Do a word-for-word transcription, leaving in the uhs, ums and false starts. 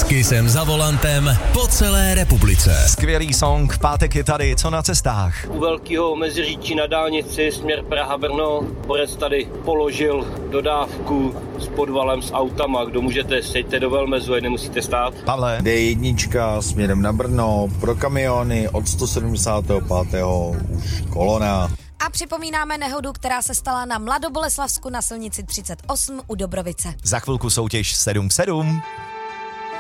S Kissem za volantem po celé republice. Skvělý song, pátek je tady, co na cestách? U Velkého Meziříčí na dálnici směr Praha-Brno borec tady položil dodávku s podvalem s autama. Kdo můžete, sejďte do Velmezu, ať nemusíte stát. Pavle. dé jedna směrem na Brno, pro kamiony od sto sedmdesát pět už kolona. A připomínáme nehodu, která se stala na Mladoboleslavsku na silnici třicet osm u Dobrovice. Za chvilku soutěž sedm sedm.